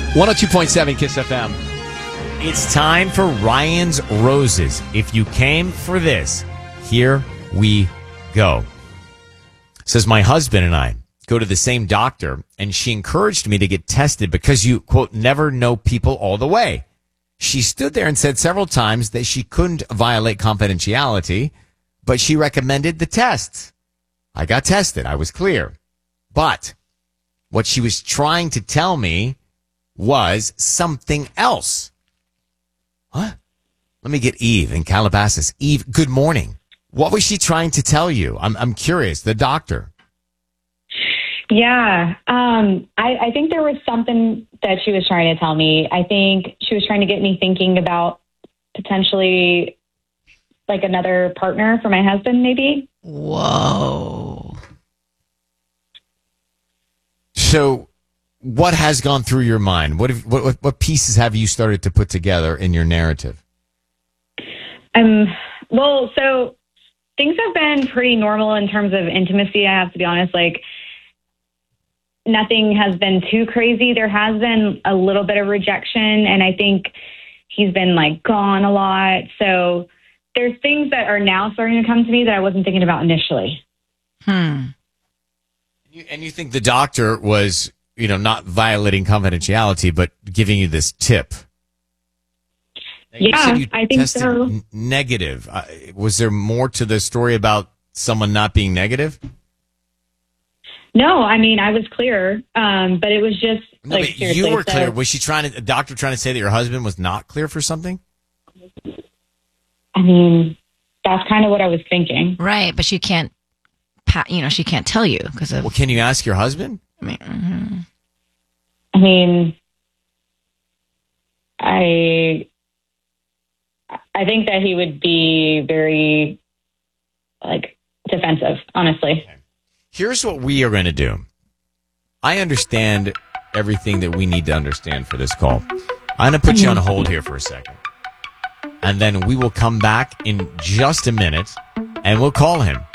102.7 Kiss FM. It's time for Ryan's Roses. If you came for this, here we go. Says my husband and I go to the same doctor, and she encouraged me to get tested because you, quote, never know people all the way. She stood there and said several times that she couldn't violate confidentiality, but she recommended the tests. I got tested. I was clear. But what she was trying to tell me was something else. What? Let me get Eve in Calabasas. Eve, good morning. What was she trying to tell you? I'm curious. The doctor. Yeah. I think there was something that she was trying to tell me. I think she was trying to get me thinking about potentially like another partner for my husband, maybe. Whoa. So what has gone through your mind? What pieces have you started to put together in your narrative? Well, so things have been pretty normal in terms of intimacy. I have to be honest, like nothing has been too crazy. There has been a little bit of rejection, and I think he's been like gone a lot. So there's things that are now starting to come to me that I wasn't thinking about initially. And you think the doctor was, not violating confidentiality, but giving you this tip? Yeah, I think so. Negative. Was there more to the story about someone not being negative? No, I mean, I was clear, but it was just like seriously. You were clear. Was the doctor trying to say that your husband was not clear for something? I mean, that's kind of what I was thinking. Right, but she can't, she can't tell you because of. Well, can you ask your husband? I think that he would be very, defensive, honestly. Okay. Here's what we are going to do. I understand everything that we need to understand for this call. I'm going to put you on hold here for a second. And then we will come back in just a minute, and we'll call him.